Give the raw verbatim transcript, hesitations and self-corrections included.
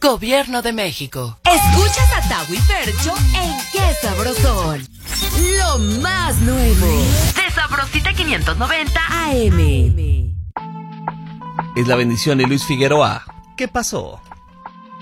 Gobierno de México. Escuchas a Tau y Fercho en Qué Sabrosón. Lo más nuevo de Sabrosita quinientos noventa A M. Es la bendición de Luis Figueroa. ¿Qué pasó?